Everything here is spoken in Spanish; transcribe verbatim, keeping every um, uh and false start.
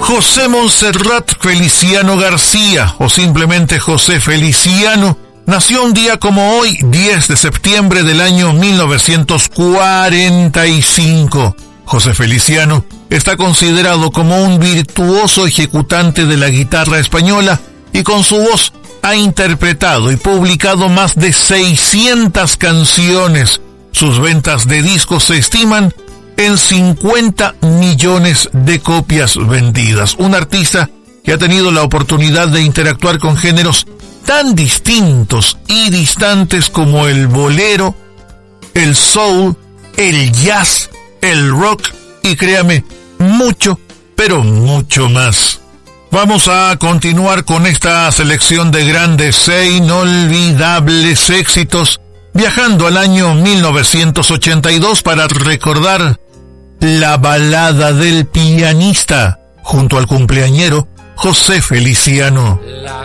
José Montserrat Feliciano García, o simplemente José Feliciano, nació un día como hoy, diez de septiembre del año mil novecientos cuarenta y cinco. José Feliciano está considerado como un virtuoso ejecutante de la guitarra española y con su voz ha interpretado y publicado más de seiscientas canciones. Sus ventas de discos se estiman en cincuenta millones de copias vendidas. Un artista que ha tenido la oportunidad de interactuar con géneros tan distintos y distantes como el bolero, el soul, el jazz, el rock y, créame, mucho, pero mucho más. Vamos a continuar con esta selección de grandes e inolvidables éxitos, viajando al año mil novecientos ochenta y dos para recordar la balada del pianista, junto al cumpleañero José Feliciano.